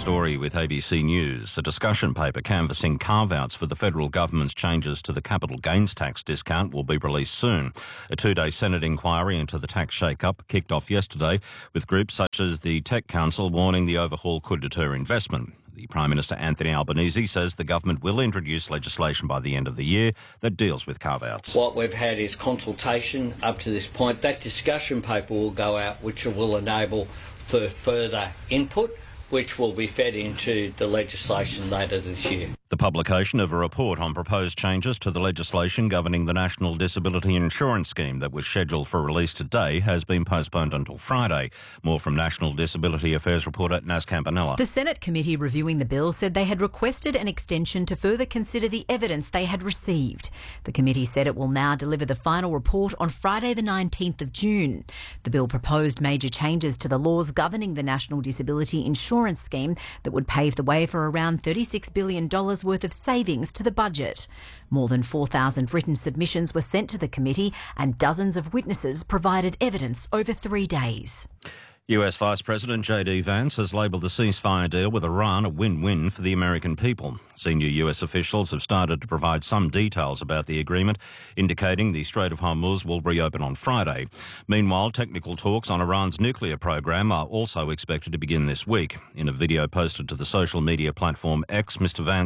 Story with ABC News. A discussion paper canvassing carve-outs for the federal government's changes to the capital gains tax discount will be released soon. A two-day Senate inquiry into the tax shake-up kicked off yesterday, with groups such as the Tech Council warning the overhaul could deter investment. The Prime Minister Anthony Albanese says the government will introduce legislation by the end of the year that deals with carve-outs. What we've had is consultation up to this point. That discussion paper will go out, which will enable for further input, which will be fed into the legislation later this year. The publication of a report on proposed changes to the legislation governing the National Disability Insurance Scheme that was scheduled for release today has been postponed until Friday. More from National Disability Affairs reporter Naz Campanella. The Senate committee reviewing the bill said they had requested an extension to further consider the evidence they had received. The committee said it will now deliver the final report on Friday the 19th of June. The bill proposed major changes to the laws governing the National Disability Insurance Scheme that would pave the way for around $36 billion worth of savings to the budget. More than 4,000 written submissions were sent to the committee and dozens of witnesses provided evidence over 3 days. US Vice President J.D. Vance has labelled the ceasefire deal with Iran a win-win for the American people. Senior US officials have started to provide some details about the agreement, indicating the Strait of Hormuz will reopen on Friday. Meanwhile, technical talks on Iran's nuclear program are also expected to begin this week. In a video posted to the social media platform X, Mr. Vance